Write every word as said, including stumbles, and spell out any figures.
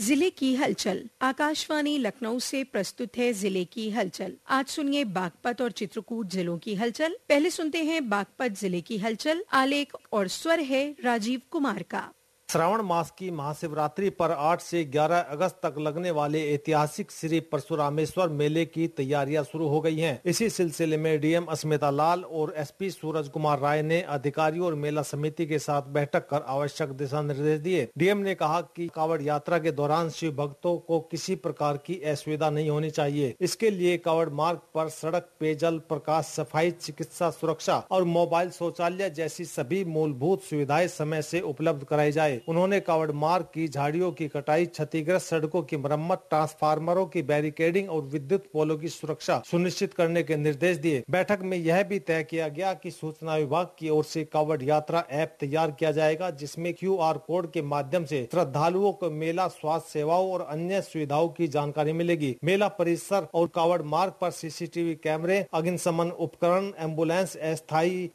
जिले की हलचल। आकाशवाणी लखनऊ से प्रस्तुत है जिले की हलचल। आज सुनिए बागपत और चित्रकूट जिलों की हलचल। पहले सुनते हैं बागपत जिले की हलचल। आलेख और स्वर है राजीव कुमार का। श्रावण मास की महाशिवरात्रि पर आठ से ग्यारह अगस्त तक लगने वाले ऐतिहासिक श्री परशुरामेश्वर मेले की तैयारियां शुरू हो गई हैं। इसी सिलसिले में डीएम अस्मिता लाल और एसपी सूरज कुमार राय ने अधिकारियों और मेला समिति के साथ बैठक कर आवश्यक दिशा निर्देश दिए। डीएम ने कहा कि कावड़ यात्रा के दौरान शिव भक्तों को किसी प्रकार की असुविधा नहीं होनी चाहिए। इसके लिए कावड़ मार्ग पर सड़क, पेयजल, प्रकाश, सफाई, चिकित्सा, सुरक्षा और मोबाइल शौचालय जैसी सभी मूलभूत सुविधाएं समय से उपलब्ध कराई जाए। उन्होंने कावड़ मार्ग की झाड़ियों की कटाई, क्षतिग्रस्त सड़कों की मरम्मत, ट्रांसफार्मरों की बैरिकेडिंग और विद्युत पोलों की सुरक्षा सुनिश्चित करने के निर्देश दिए। बैठक में यह भी तय किया गया कि सूचना विभाग की ओर से कावड़ यात्रा ऐप तैयार किया जाएगा, जिसमें क्यू आर कोड के माध्यम से श्रद्धालुओं को मेला, स्वास्थ्य सेवाओं और अन्य सुविधाओं की जानकारी मिलेगी। मेला परिसर और कावड़ मार्ग पर सीसीटीवी कैमरे, अग्निशमन उपकरण, एम्बुलेंस, अस्थायी